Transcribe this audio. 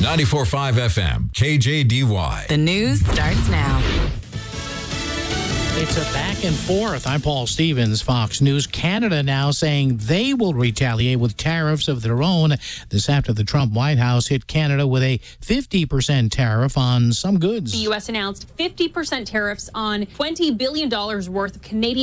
94.5 FM, KJDY. The news starts now. It's a back and forth. I'm Paul Stevens, Fox News. Canada now saying they will retaliate with tariffs of their own. This after the Trump White House hit Canada with a 50% tariff on some goods. The U.S. announced 50% tariffs on $20 billion worth of Canadian